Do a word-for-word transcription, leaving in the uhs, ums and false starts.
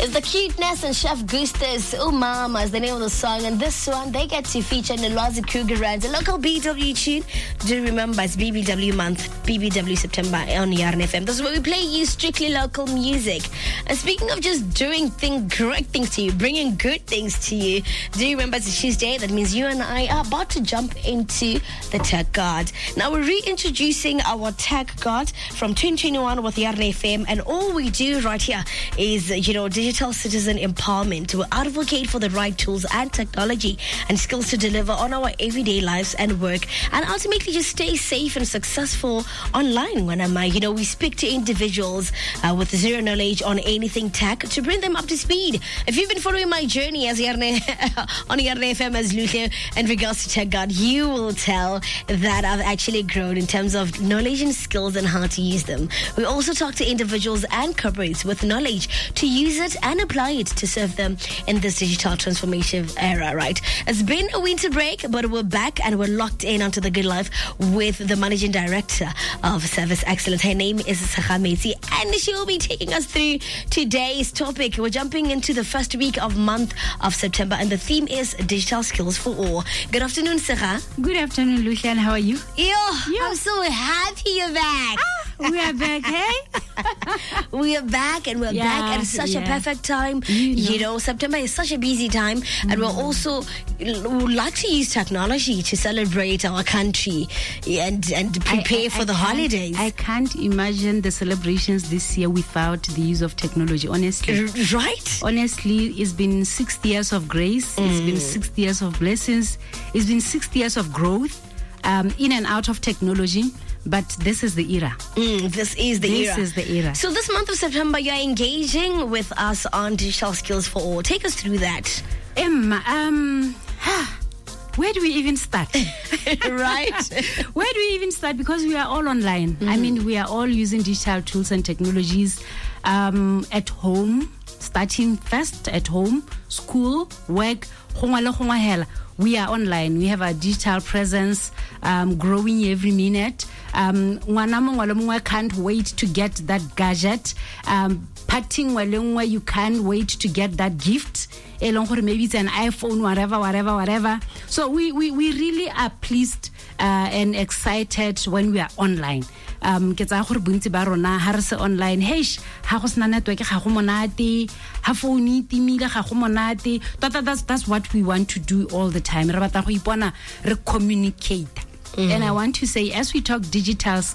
It's the Cuteness and Chef Gustus. Oh Mama is the name of the song. And this one, they get to feature Nolwazi Krugerrand, a local B W tune. Do remember, it's B B W month, B B W September on Yarn F M. This is where we play you strictly local music. And speaking of just doing thing, great things to you, bringing good things to you, do you remember it's Tuesday? That means you and I are about to jump into the Tech God. Now we're reintroducing our Tech God from twenty twenty-one with Yarn F M. And all we do right here is, you know, digital citizen empowerment. We advocate for the right tools and technology and skills to deliver on our everyday lives and work, and ultimately just stay safe and successful online. When am I, you know, we speak to individuals uh, with zero knowledge on anything tech to bring them up to speed. If you've been following my journey as Yarne on Yarn F M as Lucia in regards to Tech God, you will tell that I've actually grown in terms of knowledge and skills and how to use them. We also talk to individuals and corporates with knowledge to use it and apply it to serve them in this digital transformation era, right? It's been a winter break, but we're back and we're locked in onto the good life with the managing director of Service Excellence. Her name is Sakha Metsi, and she will be taking us through today's topic. We're jumping into the first week of month of September, and the theme is digital skills for all. Good afternoon, Sakha. Good afternoon, Lucian. How are you? Yo, I'm so happy you're back. Ah, we are back, hey? We are back, and we're yeah, back at such yeah. a perfect time. You know. you know, September is such a busy time, mm. and we're also we would like to use technology to celebrate our country and and prepare I, I, for I the holidays. I can't imagine the celebrations this year without the use of technology, honestly. R- right? Honestly, it's been six years of grace. Mm. It's been six years of blessings. It's been six years of growth um, in and out of technology. But this is the era. Mm, this is the this era. This is the era. So this month of September, you're engaging with us on Digital Skills for All. Take us through that. Emma, um, where do we even start? Right? Where do we even start? Because we are all online. Mm-hmm. I mean, we are all using digital tools and technologies um, at home, starting first at home, school, work, we are online. We have a digital presence um, growing every minute. Um, can't wait to get that gadget. Um, parting where you can't wait to get that gift. Maybe it's an iPhone, whatever, whatever, whatever. So we, we, we really are pleased uh, and excited when we are online. Um, ke tsa gore bontsi ba rona ha re se online heish ha go sena network ga go monate ha phone e timile ga go monate that's that's what we want to do all the time re batla go ipona re communicate. Mm. And I want to say, as we talk digital